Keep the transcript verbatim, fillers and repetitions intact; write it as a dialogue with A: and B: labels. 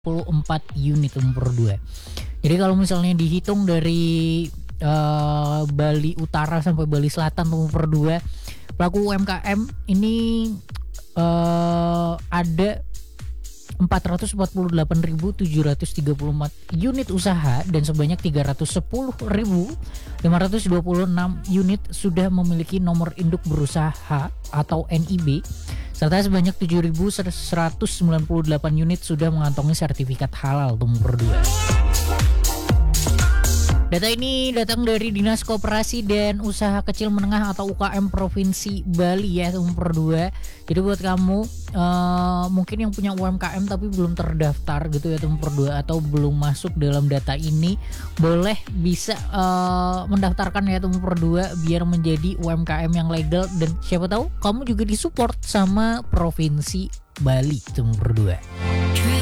A: puluh empat unit nomor dua. Jadi kalau misalnya dihitung dari uh, Bali Utara sampai Bali Selatan nomor dua, pelaku U M K M ini uh, ada empat ratus empat puluh delapan ribu tujuh ratus tiga puluh empat unit usaha dan sebanyak tiga ratus sepuluh ribu lima ratus dua puluh enam unit sudah memiliki nomor induk berusaha atau N I B, serta sebanyak tujuh ribu seratus sembilan puluh delapan unit sudah mengantongi sertifikat halal nomor dua. Data ini datang dari Dinas Koperasi dan Usaha Kecil Menengah atau U K M Provinsi Bali ya, nomor dua. Jadi buat kamu uh, mungkin yang punya U M K M tapi belum terdaftar gitu ya nomor dua, atau belum masuk dalam data ini, boleh bisa uh, mendaftarkan ya nomor dua biar menjadi U M K M yang legal, dan siapa tahu kamu juga disupport sama Provinsi Bali nomor dua.